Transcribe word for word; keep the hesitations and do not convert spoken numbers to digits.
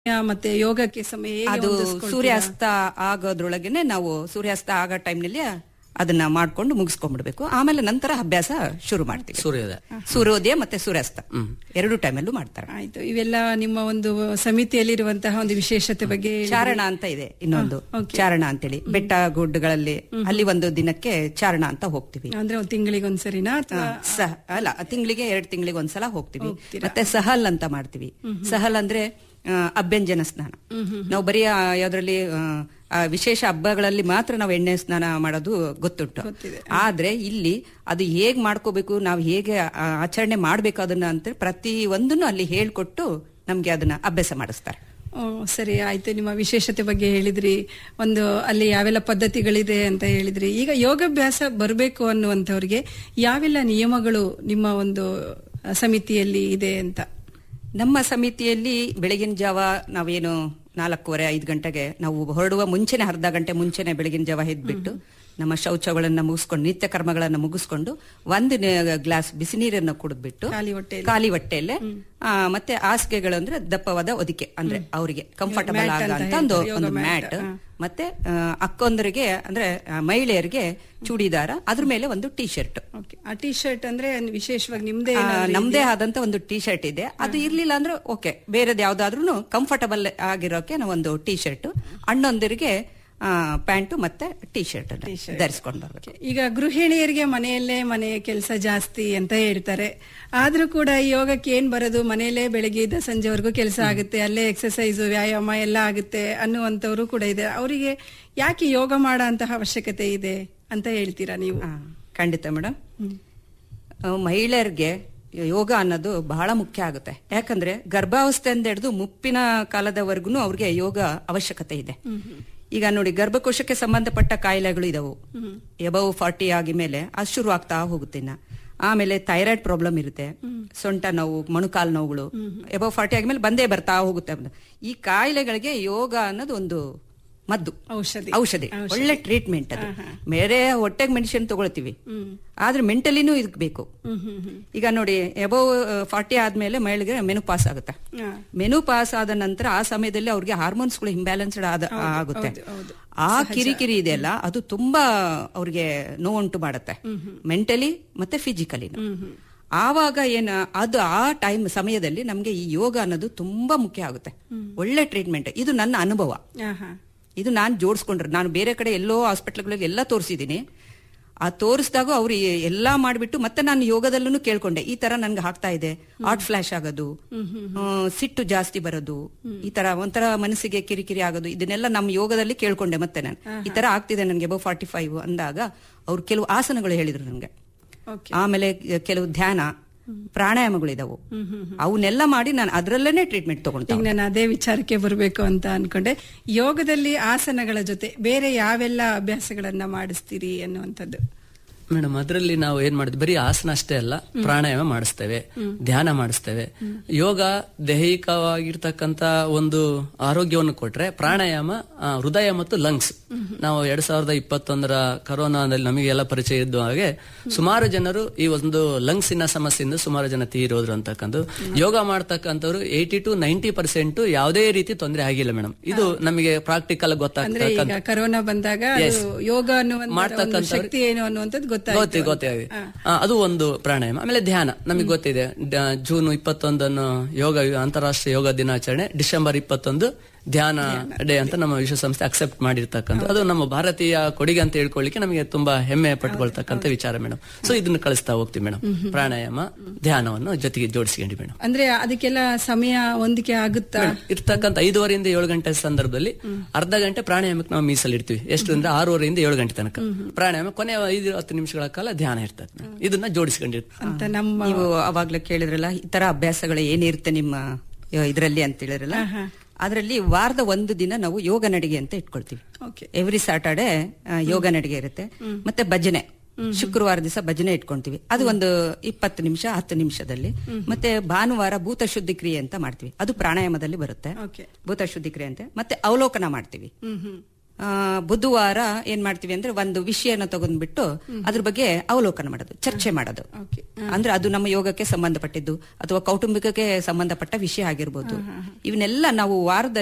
ಮತ್ತೆ ಯೋಗಕ್ಕೆ ಸಮಯ ಹೇಗೆ ಅದು ಹೊಂದಿಸ್ಕೊಳ್ತೀರಾ? ಸೂರ್ಯಾಸ್ತ ಆಗೋದ್ರೊಳಗೇನೆ ನಾವು ಸೂರ್ಯಾಸ್ತ ಆಗೋ ಟೈಮ್ನಲ್ಲಿ ಅದನ್ನ ಮಾಡ್ಕೊಂಡು ಮುಗಿಸ್ಕೊಂಡ್ಬಿಡ್ಬೇಕು. ಆಮೇಲೆ ನಂತರ ಅಭ್ಯಾಸ ಶುರು ಮಾಡ್ತೀವಿ. ಸೂರ್ಯೋದಯ ಸೂರ್ಯೋದಯ ಮತ್ತೆ ಸೂರ್ಯಾಸ್ತ ಎರಡು ಟೈಮಲ್ಲೂ ಮಾಡ್ತಾರೆ. ಆಯ್ತು. ಇವೆಲ್ಲ ನಿಮ್ಮ ಒಂದು ಸಮಿತಿಯಲ್ಲಿರುವಂತಹ ಒಂದು ವಿಶೇಷತೆ ಬಗ್ಗೆ ಹೇಳಿದ್ರಿ. ಚಾರಣ ಅಂತ ಇದೆ ಇನ್ನೊಂದು, ಹಾ, okay. ಚಾರಣ ಅಂತೇಳಿ ಬೆಟ್ಟ ಗುಡ್ಡಗಳಲ್ಲಿ ಅಲ್ಲಿ ಒಂದು ದಿನಕ್ಕೆ ಚಾರಣ ಅಂತ ಹೋಗ್ತೀವಿ. ಅಂದ್ರೆ ಒಂದು ತಿಂಗಳಿಗೆ ಒಂದ್ಸರಿನಾ ಅಥವಾ ಸಹ ಅಲ್ಲ, ತಿಂಗಳಿಗೆ ಎರಡು ತಿಂಗಳಿಗೆ ಒಂದ್ಸಲ ಹೋಗ್ತೀವಿ. ಹೋಗ್ತೀರಾ? ಮತ್ತೆ ಸಹಲ್ ಅಂತ ಮಾಡ್ತೀವಿ. ಸಹಲ್ ಅಂದ್ರೆ ಆ, ಅಭ್ಯಂಜನ ಸ್ನಾನ. ನಾವು ಬರೀ ಆ ಯಾವ್ದ್ರಲ್ಲಿ ಆ, ವಿಶೇಷ ಹಬ್ಬಗಳಲ್ಲಿ ಮಾತ್ರ ನಾವು ಎಣ್ಣೆ ಸ್ನಾನ ಮಾಡೋದು ಗೊತ್ತುಂಟು. ಗೊತ್ತಿದೆ. ಆದ್ರೆ ಇಲ್ಲಿ ಅದು ಹೇಗ್ ಮಾಡ್ಕೋಬೇಕು, ನಾವು ಹೇಗೆ ಆ, ಆಚರಣೆ ಮಾಡ್ಬೇಕು ಅದನ್ನ ಅಂತ ಪ್ರತಿ ಒಂದನ್ನು ಅಲ್ಲಿ ಹೇಳ್ಕೊಟ್ಟು ನಮ್ಗೆ ಅದನ್ನ ಅಭ್ಯಾಸ ಮಾಡಿಸ್ತಾರೆ. ಓ, ಸರಿ ಆಯ್ತು. ನಿಮ್ಮ ವಿಶೇಷತೆ ಬಗ್ಗೆ ಹೇಳಿದ್ರಿ, ಒಂದು ಅಲ್ಲಿ ಯಾವೆಲ್ಲ ಪದ್ಧತಿಗಳಿದೆ ಅಂತ ಹೇಳಿದ್ರಿ. ಈಗ ಯೋಗಾಭ್ಯಾಸ ಬರಬೇಕು ಅನ್ನುವಂಥವ್ರಿಗೆ ಯಾವೆಲ್ಲ ನಿಯಮಗಳು ನಿಮ್ಮ ಒಂದು ಸಮಿತಿಯಲ್ಲಿ ಇದೆ ಅಂತ? ನಮ್ಮ ಸಮಿತಿಯಲ್ಲಿ ಬೆಳಗಿನ ಜಾವ ನಾವೇನು ನಾಲ್ಕೂವರೆ ಐದು ಗಂಟೆಗೆ ನಾವು ಹೊರಡುವ ಮುಂಚೆನೆ ಅರ್ಧ ಗಂಟೆ ಮುಂಚೆನೆ ಬೆಳಗಿನ ಜಾವ ಎದ್ಬಿಟ್ಟು ನಮ್ಮ ಶೌಚಗಳನ್ನ ಮುಗಿಸ್ಕೊಂಡು ನಿತ್ಯ ಕರ್ಮಗಳನ್ನ ಮುಗಿಸ್ಕೊಂಡು ಒಂದು ಗ್ಲಾಸ್ ಬಿಸಿ ನೀರನ್ನು ಕುಡಿದ್ಬಿಟ್ಟು ಖಾಲಿ ಹೊಟ್ಟೆಯಲ್ಲಿ ಖಾಲಿ ಹೊಟ್ಟೆಯಲ್ಲಿ ಆ, ಮತ್ತೆ ಹಾಸಿಗೆಗಳು ಅಂದ್ರೆ ದಪ್ಪವಾದ ಹೊದಿಕೆ ಅಂದ್ರೆ ಅವರಿಗೆ ಕಂಫರ್ಟಬಲ್ ಮ್ಯಾಟ್ ಆಗ ಅಂತ ಅಂತ ಒಂದು ಹೇಳ್ತಾರೆ, ಒಂದು ಯೋಗ ಮ್ಯಾಟ್. ಮ್ಯಾಟ್. ಮತ್ತೆ ಆ, ಅಕ್ಕೊಂದರಿಗೆ ಅಂದ್ರೆ ಆ, ಮಹಿಳೆಯರಿಗೆ ಚೂಡಿದಾರ, ಅದ್ರ ಮೇಲೆ ಒಂದು ಟೀ ಶರ್ಟ್. ಓಕೆ. ಆ ಟಿ ಶರ್ಟ್ ಅಂದ್ರೆ ವಿಶೇಷವಾಗಿ ನಿಮ್ದೇ ಆ, ಏನಾದ್ರು ನಮ್ದೇ ಆದಂತ ಒಂದು ಟಿ ಶರ್ಟ್ ಇದೆ. ಅದು ಇರ್ಲಿಲ್ಲ ಅಂದ್ರೆ ಓಕೆ, ಬೇರೆದ್ ಯಾವ್ದಾದ್ರು ಕಂಫರ್ಟಬಲ್ ಆಗಿರೋಕೆ ನಾವೊಂದು ಟಿ ಶರ್ಟ್, ಅಣ್ಣೊಂದರಿಗೆ ಪ್ಯಾಂಟು ಮತ್ತೆ ಟಿ ಶರ್ಟ್ ಧರಿಸ್ಕೊಂಡು ಬರ್ಬೇಕು. ಈಗ ಗೃಹಿಣಿಯರಿಗೆ ಮನೆಯಲ್ಲೇ ಮನೆ ಕೆಲಸ ಜಾಸ್ತಿ ಅಂತ ಹೇಳ್ತಾರೆ. ಆದ್ರೂ ಕೂಡ ಈ ಯೋಗಕ್ಕೆ ಏನ್ ಬರೋದು, ಮನೆಯಲ್ಲೇ ಬೆಳಗ್ಗೆಯಿಂದ ಸಂಜೆವರೆಗೂ ಕೆಲಸ ಆಗುತ್ತೆ, ಅಲ್ಲೇ ಎಕ್ಸರ್ಸೈಸ್ ವ್ಯಾಯಾಮ ಎಲ್ಲ ಆಗುತ್ತೆ ಅನ್ನುವಂಥವ್ರು ಕೂಡ ಇದೆ. ಅವರಿಗೆ ಯಾಕೆ ಯೋಗ ಮಾಡೋ ಅಂತಹ ಅವಶ್ಯಕತೆ ಇದೆ ಅಂತ ಹೇಳ್ತೀರಾ ನೀವು? ಆ, ಖಂಡಿತ ಮೇಡಮ್. ಮಹಿಳೆಯರಿಗೆ ಯೋಗ ಅನ್ನೋದು ಬಹಳ ಮುಖ್ಯ ಆಗುತ್ತೆ. ಯಾಕಂದ್ರೆ ಗರ್ಭಾವಸ್ಥೆಯಿಂದ ಹಿಡಿದು ಮುಪ್ಪಿನ ಕಾಲದವರೆಗೂ ಅವ್ರಿಗೆ ಯೋಗ ಅವಶ್ಯಕತೆ ಇದೆ. ಈಗ ನೋಡಿ, ಗರ್ಭಕೋಶಕ್ಕೆ ಸಂಬಂಧಪಟ್ಟ ಕಾಯಿಲೆಗಳು ಇದಾವು. ಎಬವ್ ಫಾರ್ಟಿ ಆಗಿ ಮೇಲೆ ಅದು ಶುರು ಆಗ್ತಾ ಹೋಗುತ್ತೆ. ಇನ್ನ ಆಮೇಲೆ ಥೈರಾಯ್ಡ್ ಪ್ರಾಬ್ಲಮ್ ಇರುತ್ತೆ, ಸೊಂಟ ನೋವು, ಮೊಣಕಾಲು ನೋವುಗಳು ಎಬವ್ ಫಾರ್ಟಿ ಆಗಿದ್ಮೇಲೆ ಬಂದೇ ಬರ್ತಾ ಹೋಗುತ್ತೆ. ಈ ಕಾಯಿಲೆಗಳಿಗೆ ಯೋಗ ಅನ್ನೋದು ಒಂದು ಮದ್ದು, ಔಷಧಿ ಔಷಧಿ ಒಳ್ಳೆ ಟ್ರೀಟ್ಮೆಂಟ್. ಅದು ಬೇರೆ ಹೊಟ್ಟೆಗೆ ಮೆಡಿಸಿನ್ ತಗೊಳ್ತೀವಿ, ಆದ್ರೆ ಮೆಂಟಲಿನೂ ಇದಕ್ ಬೇಕು. ಈಗ ನೋಡಿ, ಎಬವ್ ಫಾರ್ಟಿ ಆದ್ಮೇಲೆ ಮಹಿಳೆಗೆ ಮೆನು ಪಾಸ್ ಆಗುತ್ತೆ. ಮೆನು ಪಾಸ್ ಆದ ನಂತರ ಆ ಸಮಯದಲ್ಲಿ ಅವ್ರಿಗೆ ಹಾರ್ಮೋನ್ಸ್ಗಳು ಇಂಬ್ಯಾಲೆನ್ಸ್ಡ್ ಆಗುತ್ತೆ. ಆ ಕಿರಿಕಿರಿ ಇದೆಯಲ್ಲ, ಅದು ತುಂಬಾ ಅವ್ರಿಗೆ ನೋವುಂಟು ಮಾಡುತ್ತೆ, ಮೆಂಟಲಿ ಮತ್ತೆ ಫಿಸಿಕಲಿ. ಆವಾಗ ಏನ ಅದು ಆ ಟೈಮ್ ಸಮಯದಲ್ಲಿ ನಮ್ಗೆ ಈ ಯೋಗ ಅನ್ನೋದು ತುಂಬಾ ಮುಖ್ಯ ಆಗುತ್ತೆ. ಒಳ್ಳೆ ಟ್ರೀಟ್ಮೆಂಟ್. ಇದು ನನ್ನ ಅನುಭವ. ಇದು ನಾನು ಜೋಡಿಸ್ಕೊಂಡ್ರೆ, ನಾನು ಬೇರೆ ಕಡೆ ಎಲ್ಲೋ ಹಾಸ್ಪಿಟ್ಲ್ಗಳಲ್ಲಿ ಎಲ್ಲ ತೋರಿಸಿದೀನಿ. ಆ ತೋರಿಸಿದಾಗ ಅವ್ರು ಎಲ್ಲಾ ಮಾಡ್ಬಿಟ್ಟು ಮತ್ತೆ ನಾನು ಯೋಗದಲ್ಲೂ ಕೇಳ್ಕೊಂಡೆ, ಈ ತರ ನನ್ಗೆ ಆಗ್ತಾ ಇದೆ, ಹಾರ್ಟ್ ಫ್ಲಾಶ್ ಆಗೋದು, ಸಿಟ್ಟು ಜಾಸ್ತಿ ಬರೋದು, ಈ ತರ ಒಂಥರ ಮನಸ್ಸಿಗೆ ಕಿರಿಕಿರಿ ಆಗೋದು, ಇದನ್ನೆಲ್ಲ ನಮ್ಮ ಯೋಗದಲ್ಲಿ ಕೇಳ್ಕೊಂಡೆ. ಮತ್ತೆ ನಾನು ಈ ತರ ಆಗ್ತಿದೆ ನನ್ಗೆ ಅಬೌವ್ ಫಾರ್ಟಿ ಫೈವ್ ಅಂದಾಗ ಅವ್ರು ಕೆಲವು ಆಸನಗಳು ಹೇಳಿದ್ರು ನನ್ಗೆ. ಆಮೇಲೆ ಕೆಲವು ಧ್ಯಾನ ಪ್ರಾಣಾಯಾಮಗಳಿದಾವು, ಅವನ್ನೆಲ್ಲ ಮಾಡಿ ನಾನು ಅದರಲ್ಲೇನೆ ಟ್ರೀಟ್ಮೆಂಟ್ ತಗೊಂಡೆ. ಈಗ ನಾನು ಅದೇ ವಿಚಾರಕ್ಕೆ ಬರಬೇಕು ಅಂತ ಅನ್ಕೊಂಡೆ. ಯೋಗದಲ್ಲಿ ಆಸನಗಳ ಜೊತೆ ಬೇರೆ ಯಾವೆಲ್ಲ ಅಭ್ಯಾಸಗಳನ್ನ ಮಾಡಿಸ್ತೀರಿ ಅನ್ನುವಂಥದ್ದು? ಮೇಡಮ್, ಅದರಲ್ಲಿ ನಾವು ಏನ್ ಮಾಡಿದ್ವಿ, ಬರೀ ಆಸನ ಅಷ್ಟೇ ಅಲ್ಲ, ಪ್ರಾಣಾಯಾಮ ಮಾಡಿಸ್ತೇವೆ, ಧ್ಯಾನ ಮಾಡಿಸ್ತೇವೆ. ಯೋಗ ದೈಹಿಕವಾಗಿರ್ತಕ್ಕಂತ ಒಂದು ಆರೋಗ್ಯವನ್ನು ಕೊಟ್ರೆ, ಪ್ರಾಣಾಯಾಮ ಆ, ಹೃದಯ ಮತ್ತು ಲಂಗ್ಸ್. ನಾವು ಎರಡ್ ಸಾವಿರದ ಇಪ್ಪತ್ತೊಂದರ ಕರೋನಾದಲ್ಲಿ ನಮಗೆಲ್ಲ ಪರಿಚಯ ಇದ್ದ ಹಾಗೆ ಸುಮಾರು ಜನರು ಈ ಒಂದು ಲಂಗ್ಸಿನ ಸಮಸ್ಯೆಯಿಂದ ಸುಮಾರು ಜನ ತೀರೋದ್ರು ಅಂತಕ್ಕಂಥ. ಯೋಗ ಮಾಡ್ತಕ್ಕಂಥವ್ರು ಏಯ್ಟಿ ಟು ನೈಂಟಿ ಪರ್ಸೆಂಟ್ ಯಾವುದೇ ರೀತಿ ತೊಂದರೆ ಆಗಿಲ್ಲ ಮೇಡಮ್. ಇದು ನಮಗೆ ಪ್ರಾಕ್ಟಿಕಲ್ ಗೊತ್ತಾಗ್ತಕ್ಕಂಥ. ಕರೋನಾ ಬಂದಾಗ ಯೋಗ ಅನ್ನುವಂಥ ಶಕ್ತಿ ಏನು ಅನ್ನುವಂಥದ್ದು ಗೊತ್ತಿ ಗೊತ್ತಾಗಿದೆ. ಅದು ಒಂದು ಪ್ರಾಣಾಯಾಮ. ಆಮೇಲೆ ಧ್ಯಾನ ನಮಗೆ ಗೊತ್ತಿದೆ. ಜೂನ್ ಇಪ್ಪತ್ತೊಂದನ್ನು ಯೋಗ ಅಂತಾರಾಷ್ಟ್ರೀಯ ಯೋಗ ದಿನಾಚರಣೆ, ಡಿಸೆಂಬರ್ ಇಪ್ಪತ್ತೊಂದು ಧ್ಯಾನ ಡೇ ಅಂತ ನಮ್ಮ ವಿಶ್ವಸಂಸ್ಥೆ ಅಕ್ಸೆಪ್ಟ್ ಮಾಡಿರ್ತಕ್ಕಂಥ. ಅದು ನಮ್ಮ ಭಾರತೀಯ ಕೊಡುಗೆ ಅಂತ ಹೇಳ್ಕೊಳ್ಳಿಕ್ಕೆ ನಮಗೆ ತುಂಬಾ ಹೆಮ್ಮೆ ಪಟ್ಕೊಳ್ತಕ್ಕಂಥ ವಿಚಾರ ಮೇಡಮ್. ಸೊ ಇದನ್ನ ಕಳಿಸ್ತಾ ಹೋಗ್ತೀವಿ ಮೇಡಮ್. ಪ್ರಾಣಾಯಾಮ ಧ್ಯಾನವನ್ನು ಜೊತೆಗೆ ಜೋಡಿಸ್ಕೊಂಡಿ ಮೇಡಮ್. ಅಂದ್ರೆ ಅದಕ್ಕೆಲ್ಲ ಸಮಯ ಹೊಂದಿಕೆ ಆಗುತ್ತಾ? ಇರ್ತಕ್ಕಂಥ ಐದುವರೆಯಿಂದ ಏಳು ಗಂಟೆ ಸಂದರ್ಭದಲ್ಲಿ ಅರ್ಧ ಗಂಟೆ ಪ್ರಾಣಾಯಾಮಕ್ಕೆ ನಾವು ಮೀಸಲಿಡ್ತೀವಿ. ಎಷ್ಟು ಅಂದ್ರೆ ಆರೂವರೆಯಿಂದ ಏಳು ಗಂಟೆ ತನಕ ಪ್ರಾಣಾಯಾಮ, ಕೊನೆ ಐದು ಹತ್ತು ನಿಮಿಷಗಳ ಕಾಲ ಧ್ಯಾನ ಇರ್ತದೆ. ಇದನ್ನ ಜೋಡಿಸ್ಕೊಂಡಿರ್ತೀವಿ ಅಂತ ನಮ್ಮ ನೀವು ಅವಾಗ್ಲೇ ಕೇಳಿದ್ರಲ್ಲ, ಈ ತರ ಅಭ್ಯಾಸಗಳು ಏನಿರುತ್ತೆ ನಿಮ್ಮ ಇದರಲ್ಲಿ ಅಂತ ಹೇಳಿದ್ರಲ್ಲ, ಅದರಲ್ಲಿ ವಾರದ ಒಂದು ದಿನ ನಾವು ಯೋಗ ನಡಿಗೆ ಅಂತ ಇಟ್ಕೊಳ್ತೀವಿ. ಎವ್ರಿ ಸ್ಯಾಟರ್ಡೆ ಯೋಗ ನಡಿಗೆ ಇರುತ್ತೆ. ಮತ್ತೆ ಭಜನೆ ಶುಕ್ರವಾರ ದಿವಸ ಭಜನೆ ಇಟ್ಕೊಂತೀವಿ. ಅದು ಒಂದು ಇಪ್ಪತ್ತು ನಿಮಿಷ ಹತ್ತು ನಿಮಿಷದಲ್ಲಿ. ಮತ್ತೆ ಭಾನುವಾರ ಭೂತ ಶುದ್ಧಿ ಕ್ರಿಯೆ ಅಂತ ಮಾಡ್ತೀವಿ. ಅದು ಪ್ರಾಣಾಯಾಮದಲ್ಲಿ ಬರುತ್ತೆ, ಭೂತ ಶುದ್ಧಿ ಕ್ರಿಯೆ ಅಂತ. ಮತ್ತೆ ಅವಲೋಕನ ಮಾಡ್ತೀವಿ. ಆ, ಬುಧವಾರ ಏನ್ ಮಾಡ್ತೀವಿ ಅಂದ್ರೆ ಒಂದು ವಿಷಯನ ತಗೊಂಡ್ಬಿಟ್ಟು ಅದ್ರ ಬಗ್ಗೆ ಅವಲೋಕನ ಮಾಡೋದು, ಚರ್ಚೆ ಮಾಡೋದು. ಅಂದ್ರೆ ಅದು ನಮ್ಮ ಯೋಗಕ್ಕೆ ಸಂಬಂಧಪಟ್ಟಿದ್ದು ಅಥವಾ ಕೌಟುಂಬಿಕಕ್ಕೆ ಸಂಬಂಧಪಟ್ಟ ವಿಷಯ ಆಗಿರ್ಬೋದು. ಇವನ್ನೆಲ್ಲ ನಾವು ವಾರದಲ್ಲಿ